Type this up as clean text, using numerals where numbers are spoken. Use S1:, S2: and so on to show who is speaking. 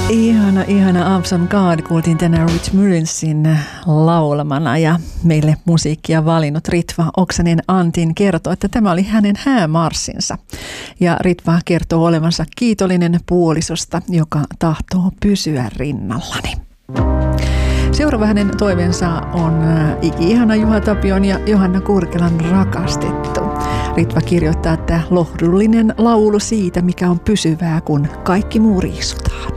S1: Ihana Abson God kuultiin tänään Rich Mullinsin laulamana ja meille musiikkia valinnut Ritva Oksanen Antin kertoo, että tämä oli hänen häämarssinsa. Ja Ritva kertoo olevansa kiitollinen puolisosta, joka tahtoo pysyä rinnallani. Seuraava hänen toiveensa on iki-ihana Juha Tapion ja Johanna Kurkelan rakastettu. Ritva kirjoittaa, että lohdullinen laulu siitä, mikä on pysyvää, kun kaikki muu riisutaan.